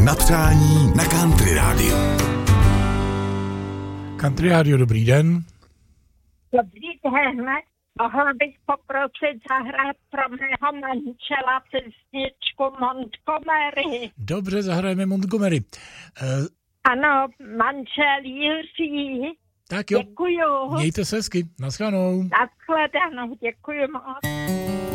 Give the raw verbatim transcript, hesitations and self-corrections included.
na přání na Country Radio. Country Radio, dobrý den. Dobrý den. Mohla bych poprosit zahrát pro mého manžela písničku Montgomery. Dobře, zahrajeme Montgomery. Uh, Ano, manžel Jiří. Tak jo, Děkuju. mějte se hezky. Naschledanou. Naschledanou, děkuji moc.